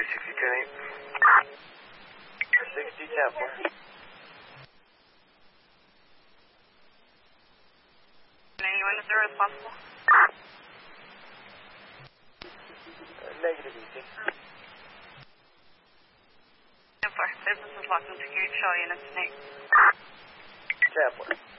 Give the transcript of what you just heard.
360 60 10 Anyone is there responsible? Negative ET. 10-4. Business is locked and security. Show units tonight. 10-4.